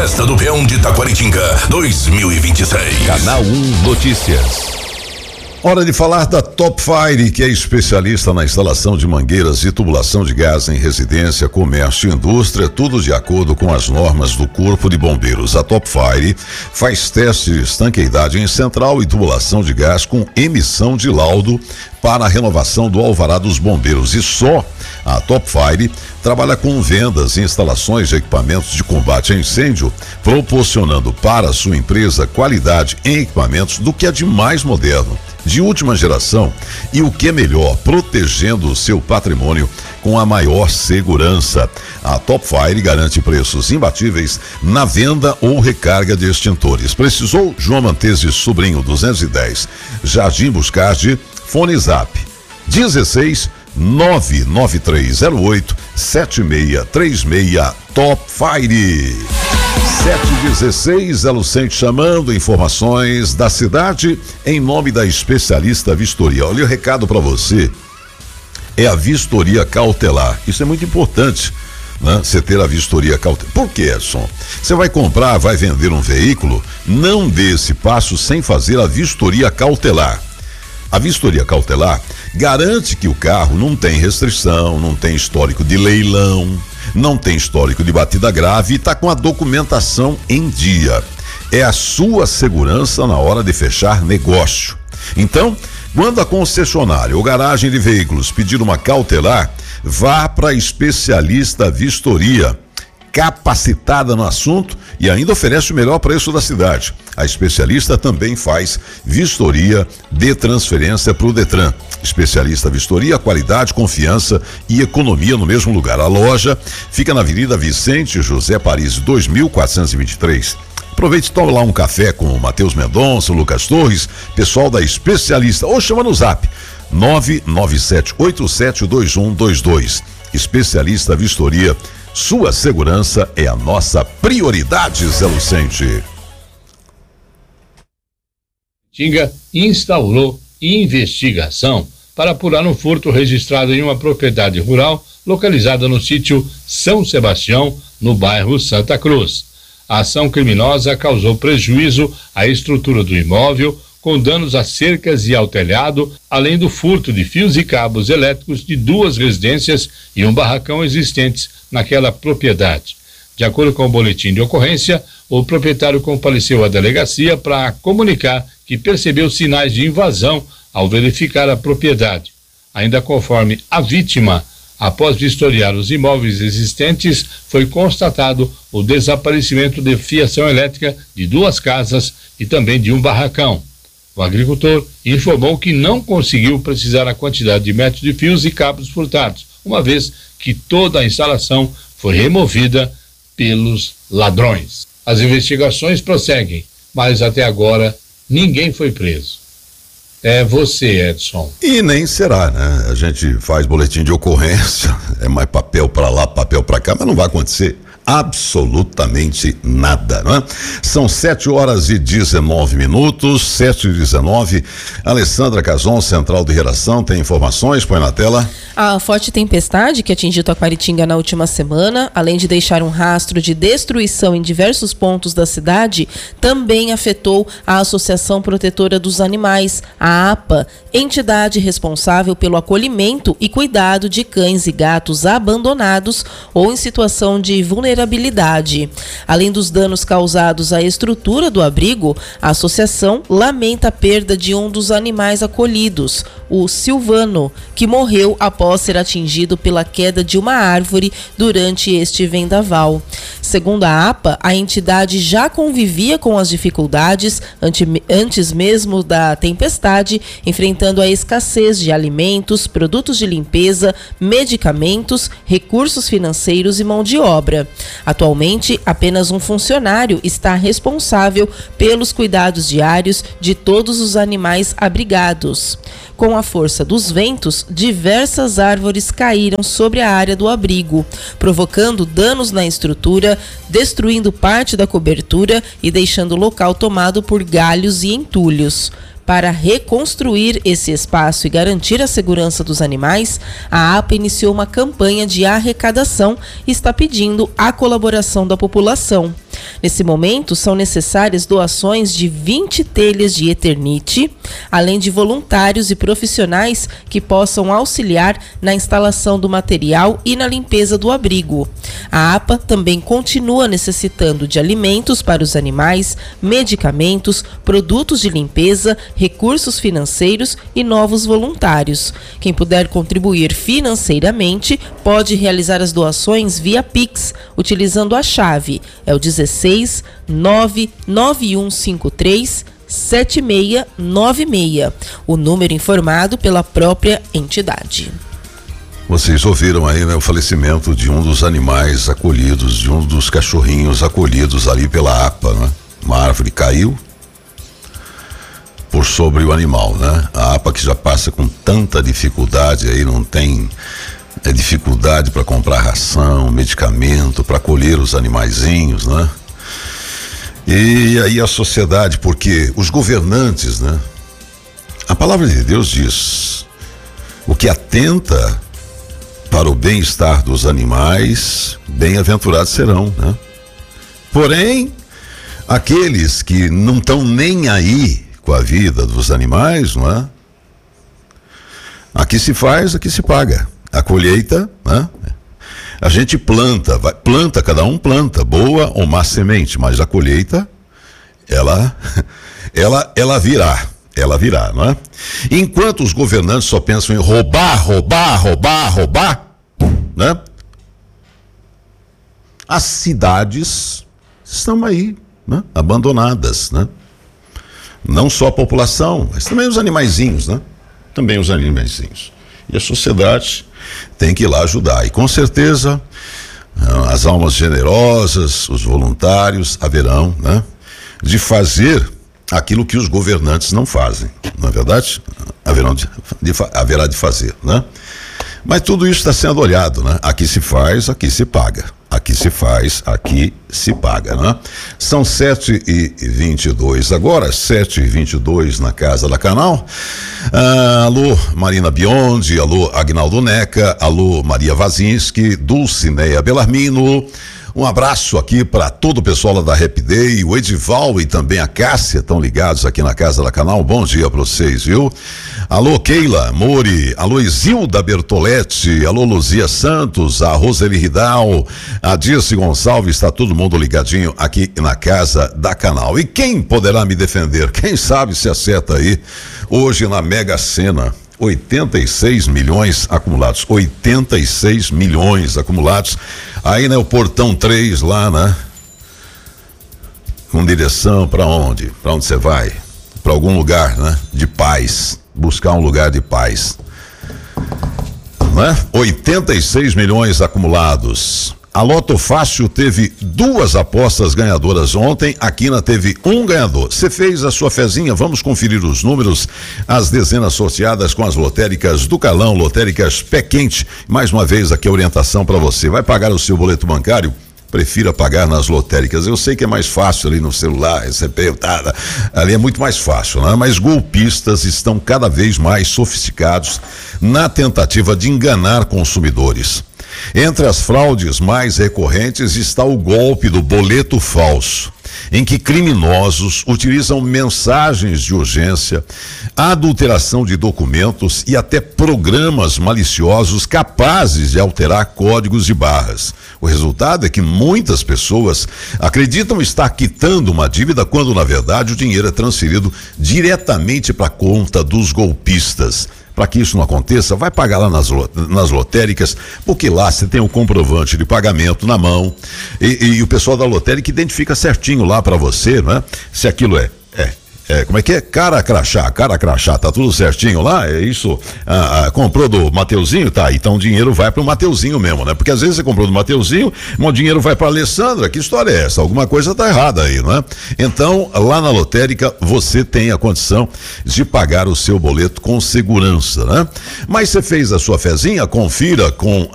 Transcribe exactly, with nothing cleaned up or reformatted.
Festa do Peão de Taquaritinga dois mil e vinte e seis. Canal um Notícias. Hora de falar da Top Fire, que é especialista na instalação de mangueiras e tubulação de gás em residência, comércio e indústria, tudo de acordo com as normas do Corpo de Bombeiros. A Top Fire faz testes de estanqueidade em central e tubulação de gás com emissão de laudo para a renovação do alvará dos bombeiros. E só a Top Fire trabalha com vendas e instalações de equipamentos de combate a incêndio, proporcionando para a sua empresa qualidade em equipamentos do que é de mais moderno, de última geração e, o que é melhor, protegendo o seu patrimônio com a maior segurança. A Top Fire garante preços imbatíveis na venda ou recarga de extintores. Precisou? João Mantese Sobrinho, duzentos e dez, Jardim Buscardi, fone zap dezesseis nove nove três zero oito sete seis três seis. Top Fire. sete e dezesseis, Zé Lucente chamando, informações da cidade em nome da especialista vistoria. Olha o recado para você, é a vistoria cautelar. Isso é muito importante, né? Você ter a vistoria cautelar. Por que, Edson? Você vai comprar, vai vender um veículo, não dê esse passo sem fazer a vistoria cautelar. A vistoria cautelar garante que o carro não tem restrição, não tem histórico de leilão, não tem histórico de batida grave e está com a documentação em dia. É a sua segurança na hora de fechar negócio. Então, quando a concessionária ou garagem de veículos pedir uma cautelar, vá para a especialista vistoria, capacitada no assunto e ainda oferece o melhor preço da cidade. A especialista também faz vistoria de transferência para o Detran. Especialista vistoria, qualidade, confiança e economia no mesmo lugar. A loja fica na Avenida Vicente José Paris, dois mil quatrocentos e vinte e três. Aproveite e tome lá um café com o Matheus Mendonça, o Lucas Torres, pessoal da especialista, ou chama no zap nove nove sete oito sete dois um dois dois. Especialista vistoria, sua segurança é a nossa prioridade, Zé Lucente. Tinga instaurou investigação para apurar um furto registrado em uma propriedade rural localizada no sítio São Sebastião, no bairro Santa Cruz. A ação criminosa causou prejuízo à estrutura do imóvel, com danos a cercas e ao telhado, além do furto de fios e cabos elétricos de duas residências e um barracão existentes naquela propriedade. De acordo com o boletim de ocorrência, o proprietário compareceu à delegacia para comunicar que percebeu sinais de invasão ao verificar a propriedade. Ainda conforme a vítima, após vistoriar os imóveis existentes, foi constatado o desaparecimento de fiação elétrica de duas casas e também de um barracão. O agricultor informou que não conseguiu precisar a quantidade de metros de fios e cabos furtados, uma vez que toda a instalação foi removida pelos ladrões. As investigações prosseguem, mas até agora ninguém foi preso. É você, Edson. E nem será, né? A gente faz boletim de ocorrência, é mais papel para lá, papel para cá, mas não vai acontecer absolutamente nada, não é? São sete horas e dezenove minutos, sete e dezenove. Alessandra Cazon, Central de Redação, tem informações, põe na tela. A forte tempestade que atingiu Taquaritinga na última semana, além de deixar um rastro de destruição em diversos pontos da cidade, também afetou a Associação Protetora dos Animais, a APA, entidade responsável pelo acolhimento e cuidado de cães e gatos abandonados ou em situação de vulnerabilidade. Além dos danos causados à estrutura do abrigo, a associação lamenta a perda de um dos animais acolhidos, o Silvano, que morreu após ser atingido pela queda de uma árvore durante este vendaval. Segundo a APA, a entidade já convivia com as dificuldades antes mesmo da tempestade, enfrentando a escassez de alimentos, produtos de limpeza, medicamentos, recursos financeiros e mão de obra. Atualmente, apenas um funcionário está responsável pelos cuidados diários de todos os animais abrigados. Com a força dos ventos, diversas árvores caíram sobre a área do abrigo, provocando danos na estrutura, destruindo parte da cobertura e deixando o local tomado por galhos e entulhos. Para reconstruir esse espaço e garantir a segurança dos animais, a APA iniciou uma campanha de arrecadação e está pedindo a colaboração da população. Nesse momento, são necessárias doações de vinte telhas de Eternite, além de voluntários e profissionais que possam auxiliar na instalação do material e na limpeza do abrigo. A APA também continua necessitando de alimentos para os animais, medicamentos, produtos de limpeza, recursos financeiros e novos voluntários. Quem puder contribuir financeiramente pode realizar as doações via Pix, utilizando a chave, é o dezesseis nove nove um cinco três sete seis nove seis, o número informado pela própria entidade. Vocês ouviram aí, né, o falecimento de um dos animais acolhidos, de um dos cachorrinhos acolhidos ali pela APA, né? Uma árvore caiu por sobre o animal, né? A APA que já passa com tanta dificuldade aí, não tem é, dificuldade para comprar ração, medicamento, para acolher os animaizinhos, né? E aí a sociedade, porque os governantes, né? A palavra de Deus diz: o que atenta para o bem-estar dos animais, bem-aventurados serão, né? Porém, aqueles que não estão nem aí com a vida dos animais, não é? Aqui se faz, aqui se paga. A colheita, né? A gente planta, vai, planta, cada um planta, boa ou má semente, mas a colheita, ela, ela, ela virá. Ela virá, não é? Enquanto os governantes só pensam em roubar, roubar, roubar, roubar, né? As cidades estão aí, né? Abandonadas, né? Não só a população, mas também os animaizinhos, né? Também os animaizinhos. E a sociedade tem que ir lá ajudar. E com certeza as almas generosas, os voluntários haverão, né? De fazer aquilo que os governantes não fazem, não é verdade? Haverão de, de, haverá de fazer, né? Mas tudo isso está sendo olhado, né? Aqui se faz, aqui se paga. Aqui se faz, aqui se paga, né? São sete e vinte e dois agora, sete e vinte e dois na casa da Canal. Ah, alô, Marina Biondi, alô, Agnaldo Neca, alô, Maria Vazinski, Dulcineia Belarmino. Um abraço aqui para todo o pessoal lá da Happy Day, o Edival e também a Cássia estão ligados aqui na casa da Canal. Bom dia para vocês, viu? Alô, Keila Mori, alô, Isilda Bertoletti, alô, Luzia Santos, a Roseli Ridal, a Dirce Gonçalves, está todo mundo ligadinho aqui na casa da Canal. E quem poderá me defender? Quem sabe se acerta aí hoje na Mega Sena? oitenta e seis milhões acumulados, oitenta e seis milhões acumulados, aí, né, o portão três lá, né, com direção para onde? Para onde você vai? Para algum lugar, né, de paz, buscar um lugar de paz, né? oitenta e seis milhões acumulados. A Loto Fácil teve duas apostas ganhadoras ontem, a Quina teve um ganhador. Você fez a sua fezinha? Vamos conferir os números, as dezenas sorteadas com as lotéricas do Calão, lotéricas Pé Quente. Mais uma vez aqui a orientação para você. Vai pagar o seu boleto bancário? Prefira pagar nas lotéricas. Eu sei que é mais fácil ali no celular, receber, tá, ali é muito mais fácil, né? Mas golpistas estão cada vez mais sofisticados na tentativa de enganar consumidores. Entre as fraudes mais recorrentes está o golpe do boleto falso, em que criminosos utilizam mensagens de urgência, adulteração de documentos e até programas maliciosos capazes de alterar códigos de barras. O resultado é que muitas pessoas acreditam estar quitando uma dívida quando, na verdade, o dinheiro é transferido diretamente para a conta dos golpistas. Para que isso não aconteça, vai pagar lá nas, nas lotéricas, porque lá você tem o comprovante de pagamento na mão e, e o pessoal da lotérica identifica certinho lá para você, né? Se aquilo é, é, é, como é que é? Cara crachá, cara crachá, tá tudo certinho lá, é isso, ah, ah, comprou do Mateuzinho, tá, então o dinheiro vai pro Mateuzinho mesmo, né? Porque às vezes você comprou do Mateuzinho, o dinheiro vai pra Alessandra, que história é essa? Alguma coisa tá errada aí, não é? Então, lá na lotérica, você tem a condição de pagar o seu boleto com segurança, né? Mas você fez a sua fezinha, confira com